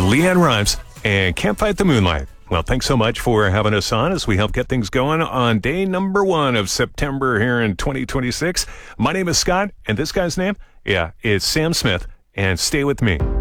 LeAnn Rimes and Can't Fight the Moonlight. Well, thanks so much for having us on as we help get things going on day number 1 of September here in 2026. My name is Scott, and this guy's name, is Sam Smith, and stay with me.